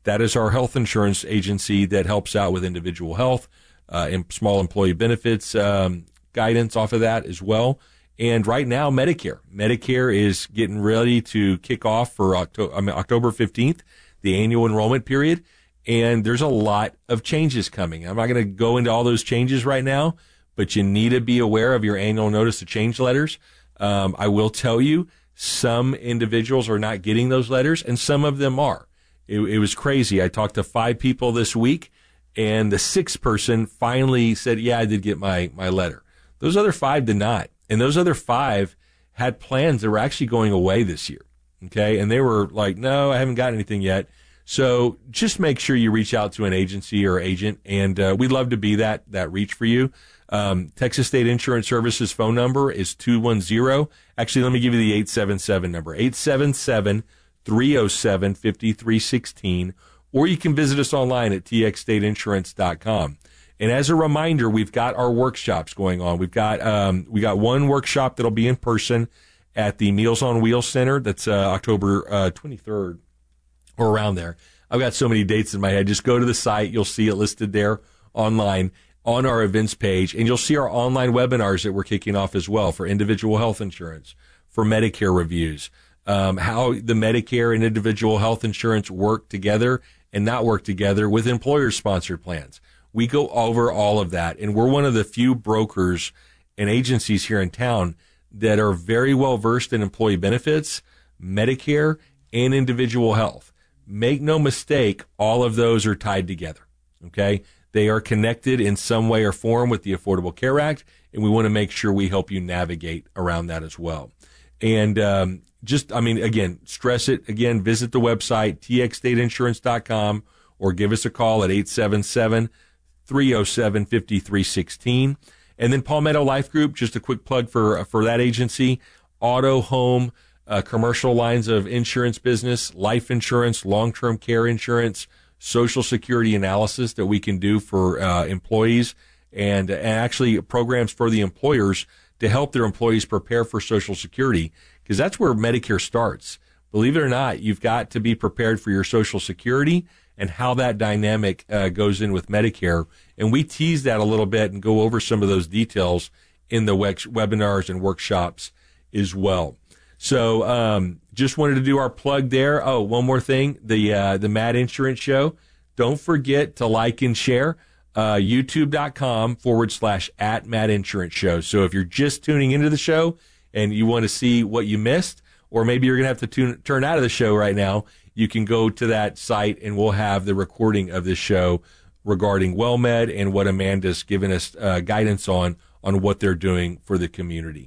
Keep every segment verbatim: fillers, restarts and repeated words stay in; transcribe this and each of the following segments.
That is our health insurance agency that helps out with individual health, uh, and small employee benefits, um, guidance off of that as well. And right now, Medicare. Medicare is getting ready to kick off for October, I mean, October fifteenth, the annual enrollment period. And there's a lot of changes coming. I'm not going to go into all those changes right now, but you need to be aware of your annual notice of change letters. Um, I will tell you, some individuals are not getting those letters, and some of them are. It, it was crazy. I talked to five people this week, and the sixth person finally said, yeah, I did get my, my letter. Those other five did not. And those other five had plans that were actually going away this year. Okay. And they were like, no, I haven't got anything yet. So just make sure you reach out to an agency or agent, and uh, we'd love to be that that reach for you. Um, Texas State Insurance Services phone number is two one zero. Actually, let me give you the eight seven seven number, eight seven seven, three oh seven, five three one six, or you can visit us online at t x state insurance dot com. And as a reminder, we've got our workshops going on. We've got um, we got one workshop that'll be in person at the Meals on Wheels Center. That's uh, October uh, twenty-third. Or around there. I've got so many dates in my head. Just go to the site. You'll see it listed there online on our events page. And you'll see our online webinars that we're kicking off as well for individual health insurance, for Medicare reviews, um, how the Medicare and individual health insurance work together and not work together with employer-sponsored plans. We go over all of that. And we're one of the few brokers and agencies here in town that are very well versed in employee benefits, Medicare, and individual health. Make no mistake, all of those are tied together, okay? They are connected in some way or form with the Affordable Care Act, and we want to make sure we help you navigate around that as well. And um, just, I mean, again, stress it. Again, visit the website, t x state insurance dot com, or give us a call at eight seven seven, three oh seven, five three one six. And then Palmetto Life Group, just a quick plug for for that agency, auto, home, Uh, commercial lines of insurance business, life insurance, long-term care insurance, Social Security analysis that we can do for uh, employees, and, and actually programs for the employers to help their employees prepare for Social Security, because that's where Medicare starts. Believe it or not, you've got to be prepared for your Social Security and how that dynamic uh, goes in with Medicare. And we tease that a little bit and go over some of those details in the wex- webinars and workshops as well. So, um, just wanted to do our plug there. Oh, one more thing. The, uh, the Mad Insurance Show. Don't forget to like and share, uh, youtube.com forward slash at Mad Insurance Show. So if you're just tuning into the show and you want to see what you missed, or maybe you're going to have to tune, turn out of the show right now, you can go to that site and we'll have the recording of this show regarding WellMed and what Amanda's given us, uh, guidance on, on what they're doing for the community.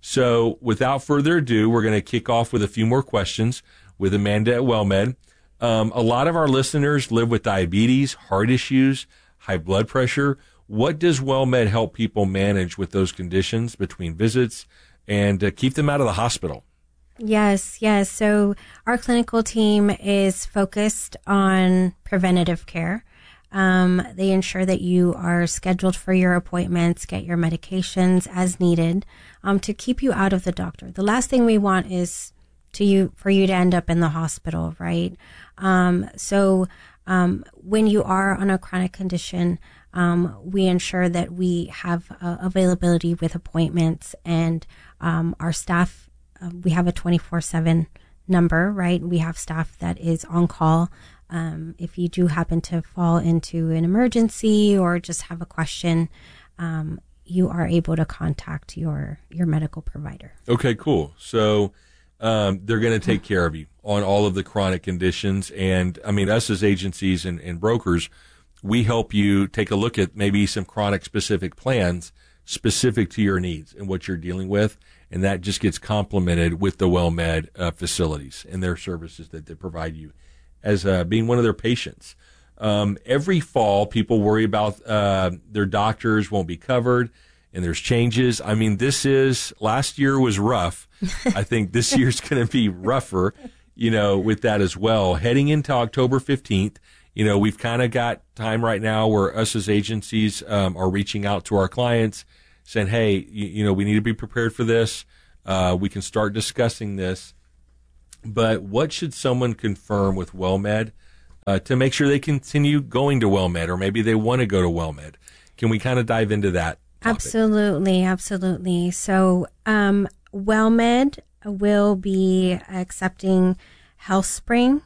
So without further ado, we're going to kick off with a few more questions with Amanda at WellMed. Um, a lot of our listeners live with diabetes, heart issues, high blood pressure. What does WellMed help people manage with those conditions between visits and uh, keep them out of the hospital? Yes, yes. So our clinical team is focused on preventative care. Um, they ensure that you are scheduled for your appointments, get your medications as needed, um, to keep you out of the doctor. The last thing we want is to you, for you to end up in the hospital, right? Um, so, um, when you are on a chronic condition, um, we ensure that we have uh, availability with appointments, and, um, our staff, uh, we have a twenty-four seven number, right? We have staff that is on call. Um, if you do happen to fall into an emergency or just have a question, um, you are able to contact your, your medical provider. Okay, cool. So, um, they're going to take care of you on all of the chronic conditions. And I mean, us as agencies and, and brokers, we help you take a look at maybe some chronic specific plans specific to your needs and what you're dealing with. And that just gets complemented with the WellMed uh, facilities and their services that they provide you as uh, being one of their patients. Um, every fall, people worry about uh, their doctors won't be covered, and there's changes. I mean, this is, last year was rough. I think this year's going to be rougher, you know, with that as well. Heading into October fifteenth, you know, we've kind of got time right now where us as agencies um, are reaching out to our clients saying, hey, you, you know, we need to be prepared for this. Uh, we can start discussing this. But what should someone confirm with WellMed uh, to make sure they continue going to WellMed, or maybe they want to go to WellMed. Can we kind of dive into that topic? Absolutely, absolutely. So um, WellMed will be accepting HealthSpring,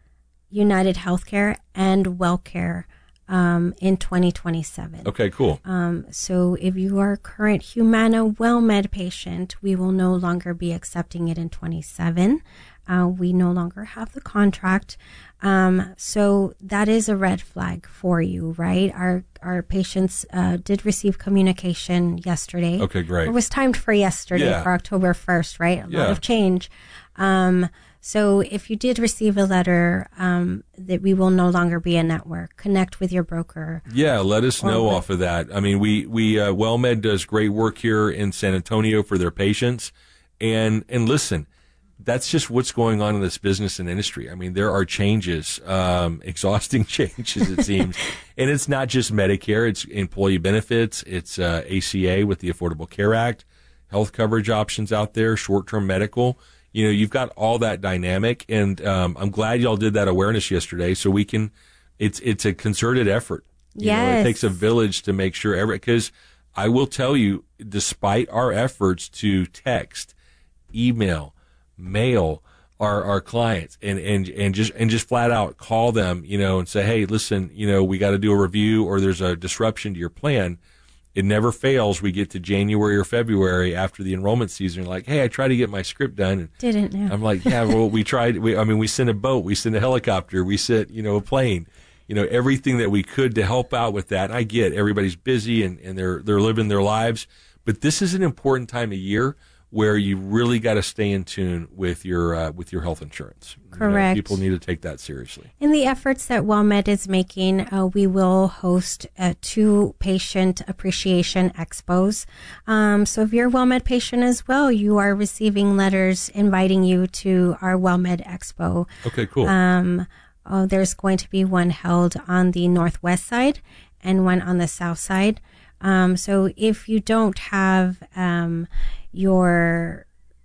United Healthcare, and WellCare um, in twenty twenty-seven. Okay, cool. Um, so if you are a current Humana WellMed patient, we will no longer be accepting it in twenty-seven. Uh, we no longer have the contract. Um, so that is a red flag for you, right? Our our patients uh, did receive communication yesterday. Okay, great. It was timed for yesterday, Yeah. for October first, right? A Yeah. lot of change. Um, so if you did receive a letter um, that we will no longer be a network, connect with your broker. Yeah, let us know Or- off of that. I mean, we we uh, WellMed does great work here in San Antonio for their patients, and and listen, that's just what's going on in this business and industry. I mean, there are changes, um, exhausting changes, it seems, and it's not just Medicare; it's employee benefits, it's uh, A C A with the Affordable Care Act, health coverage options out there, short-term medical. You know, you've got all that dynamic, and um, I'm glad y'all did that awareness yesterday, so we can. It's it's a concerted effort. You know, Yes. it takes a village to make sure every. Because I will tell you, despite our efforts to text, email, mail our our clients, and and and just and just flat out call them, you know, and say, hey, listen, you know, we got to do a review, or there's a disruption to your plan. It never fails. We get to January or February after the enrollment season. Like, hey, I tried to get my script done. And Didn't know. I'm like, yeah, well, we tried. We, I mean, we sent a boat, we sent a helicopter, we sent, you know, a plane, you know, everything that we could to help out with that. And I get everybody's busy and, and they're they're living their lives, but this is an important time of year where you really got to stay in tune with your uh, with your health insurance. You know, Correct. people need to take that seriously. In the efforts that WellMed is making, uh, we will host uh, two patient appreciation expos. Um, so if you're a WellMed patient as well, you are receiving letters inviting you to our WellMed expo. Okay, cool. Um, oh, there's going to be one held on the northwest side and one on the south side. Um, so if you don't have um, your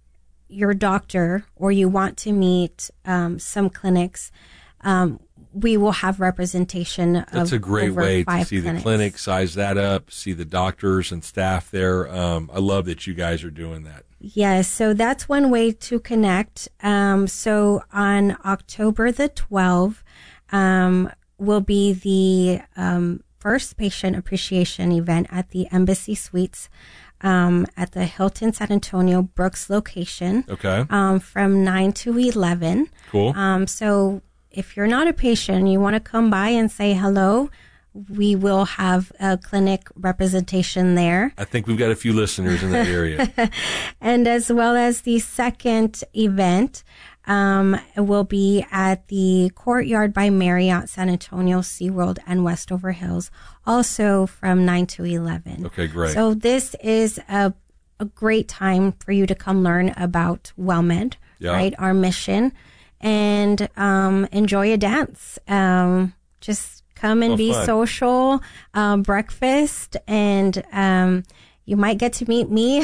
your doctor, or you want to meet um, some clinics, um, we will have representation of That's a great over way to five see clinics. the clinic, size that up, see the doctors and staff there. Um, I love that you guys are doing that. Yes, so that's one way to connect. Um, so on October the twelfth um, will be the um, first patient appreciation event at the Embassy Suites um, at the Hilton San Antonio Brooks location. Okay, Um, from nine to eleven. cool. Um, so if you're not a patient and you want to come by and say hello, we will have a clinic representation there. I think we've got a few listeners in that area. And as well as the second event um, will be at the Courtyard by Marriott San Antonio, SeaWorld, and Westover Hills, also from nine to eleven. Okay, great. So this is a, a great time for you to come learn about WellMed, Yeah. right? Our mission, and um, enjoy a dance. Um, just come and Oh, be fun. social, um, breakfast, and um, you might get to meet me.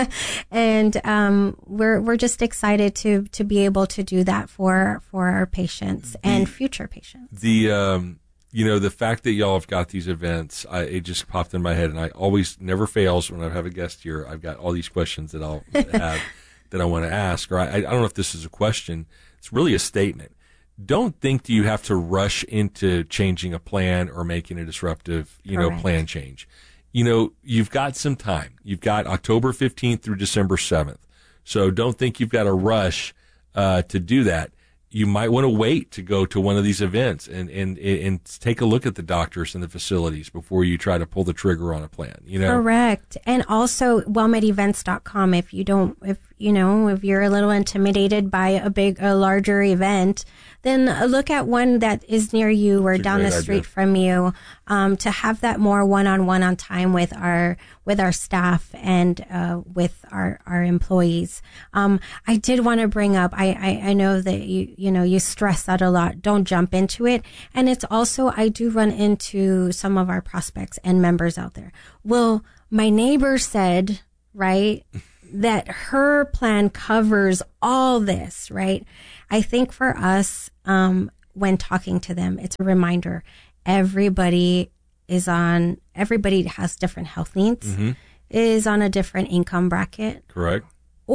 And um, we're we're just excited to to be able to do that for for our patients and future patients. The um, you know, the fact that y'all have got these events, I, it just popped in my head, and I always never fails when I have a guest here. I've got all these questions that I'll have that I want to ask, or I, I don't know if this is a question. It's really a statement. Don't think that you have to rush into changing a plan or making a disruptive, you know, Correct. plan change. You know, you've got some time. You've got October fifteenth through December seventh. So don't think you've got to rush uh, to do that. You might want to wait to go to one of these events and, and, and take a look at the doctors and the facilities before you try to pull the trigger on a plan, you know? Correct. And also wellmed events dot com. If you don't, if you know, if you're a little intimidated by a big, a larger event, then look at one that is near you or That's a down the great street idea. from you, um, to have that more one-on-one on time with our, with our staff and, uh, with our, our employees. Um, I did want to bring up, I, I, I know that you, you know, you stress that a lot. Don't jump into it. And it's also, I do run into some of our prospects and members out there. Well, my neighbor said, right, that her plan covers all this, right? I think for us, um, when talking to them, it's a reminder. Everybody is on, everybody has different health needs, mm-hmm. is on a different income bracket. Correct.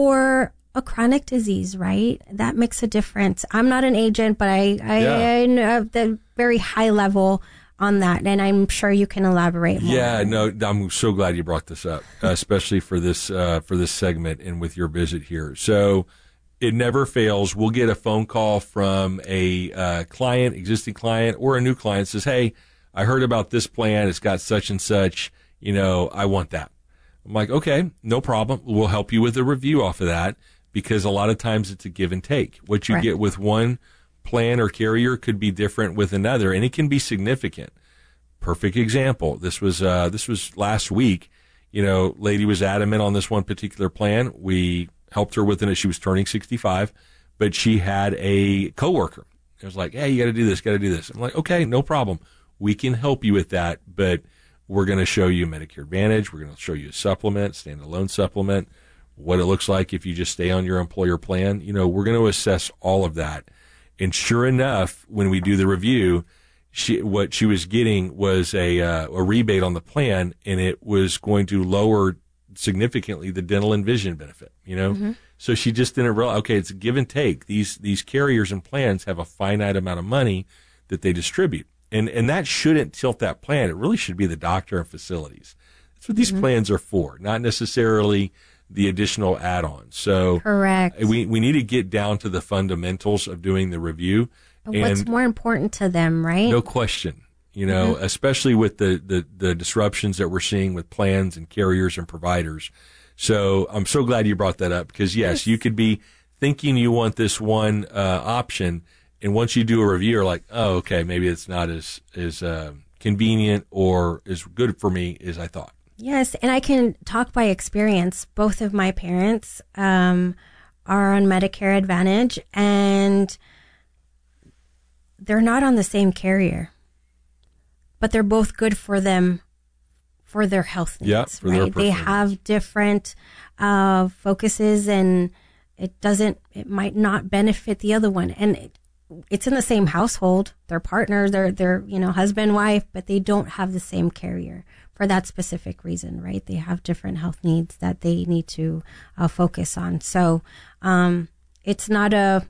Or a chronic disease, right? That makes a difference. I'm not an agent, but I, I, yeah. I know the very high level on that, and I'm sure you can elaborate more. Yeah, no, I'm so glad you brought this up, uh, especially for this uh, for this segment and with your visit here. So it never fails. We'll get a phone call from a uh, client, existing client, or a new client says, "Hey, I heard about this plan. It's got such and such. You know, I want that." I'm like, "Okay, no problem. We'll help you with a review off of that." Because a lot of times it's a give and take. What you Correct. Get with one plan or carrier could be different with another, and it can be significant. Perfect example. This was uh, this was last week. You know, lady was adamant on this one particular plan. We helped her with it. She was turning sixty-five, but she had a coworker. It was like, "Hey, you got to do this, got to do this." I'm like, "Okay, no problem. We can help you with that, but we're going to show you Medicare Advantage. We're going to show you a supplement, standalone supplement, what it looks like if you just stay on your employer plan. You know, we're going to assess all of that." And sure enough, when we do the review, she, what she was getting was a, uh, a rebate on the plan, and it was going to lower significantly the dental and vision benefit, you know? Mm-hmm. So she just didn't realize, okay, it's a give and take. These, these carriers and plans have a finite amount of money that they distribute. And, and that shouldn't tilt that plan. It really should be the doctor and facilities. That's what these mm-hmm. plans are for, not necessarily the additional add-ons. So correct. We, we need to get down to the fundamentals of doing the review. And what's more important to them, right? No question. You know, mm-hmm. especially with the, the, the disruptions that we're seeing with plans and carriers and providers. So I'm so glad you brought that up because, yes, yes. you could be thinking you want this one uh, option, and once you do a review, you're like, oh, okay, maybe it's not as, as uh, convenient or as good for me as I thought. Yes, and I can talk by experience. Both of my parents um, are on Medicare Advantage, and they're not on the same carrier, but they're both good for them for their health needs. Yeah, for right? their They have different uh, focuses, and it doesn't. It might not benefit the other one, and it, it's in the same household. They're partners. They're they're you know husband wife, but they don't have the same carrier. For that specific reason, right? They have different health needs that they need to uh, focus on. So um, it's not a,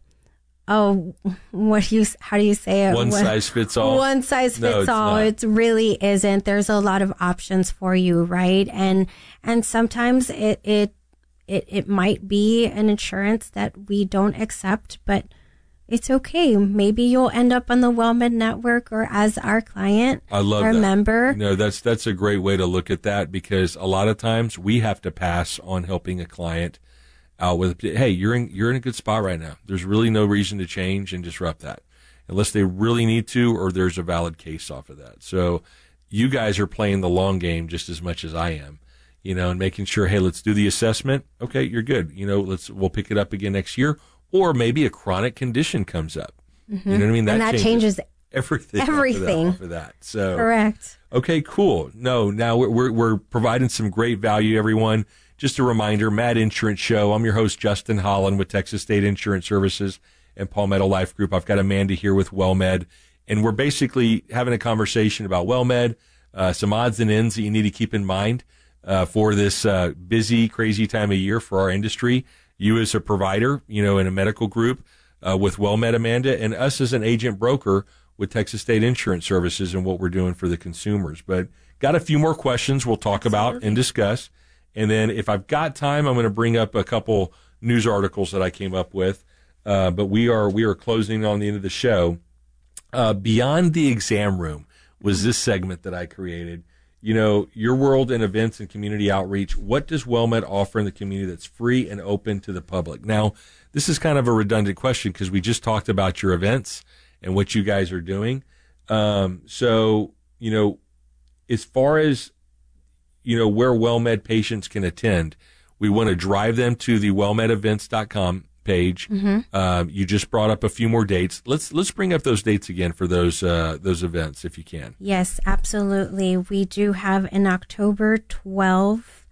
oh, what do you, how do you say it? One what, size fits all. One size fits no, all. Not. It really isn't. There's a lot of options for you, right? And and sometimes it it it, it might be an insurance that we don't accept, but it's okay. Maybe you'll end up on the WellMed network or as our client I love or that. member. No, that's that's a great way to look at that because a lot of times we have to pass on helping a client out with, hey, you're in you're in a good spot right now. There's really no reason to change and disrupt that unless they really need to or there's a valid case off of that. So you guys are playing the long game just as much as I am, you know, and making sure, hey, let's do the assessment. Okay, you're good. You know, let's we'll pick it up again next year. Or maybe a chronic condition comes up. Mm-hmm. You know what I mean? That and that changes, changes everything. Everything. For that, that. So correct. Okay, cool. No, now we're, we're we're providing some great value, everyone. Just a reminder, Mad Insurance Show. I'm your host, Justin Holland with Texas State Insurance Services and Palmetto Life Group. I've got Amanda here with WellMed, and we're basically having a conversation about WellMed, uh, some odds and ends that you need to keep in mind uh, for this uh, busy, crazy time of year for our industry. You as a provider, you know, in a medical group uh, with WellMed, Amanda, and us as an agent broker with Texas State Insurance Services and what we're doing for the consumers. But got a few more questions we'll talk Absolutely. About and discuss. And then if I've got time, I'm going to bring up a couple news articles that I came up with. Uh, but we are we are closing on the end of the show. Uh, Beyond the Exam Room was this segment that I created. You know, your world in events and community outreach, what does WellMed offer in the community that's free and open to the public? Now, this is kind of a redundant question because we just talked about your events and what you guys are doing. Um, so, you know, as far as, you know, where WellMed patients can attend, we want to drive them to the well med events dot com page. Mm-hmm. Um, you just brought up a few more dates. Let's let's bring up those dates again for those uh, those events if you can. Yes, absolutely. We do have an October twelfth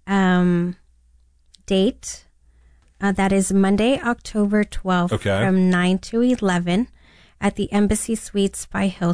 um, date. Uh, that is Monday, October twelfth, okay. from nine to eleven. at the Embassy Suites by Hilton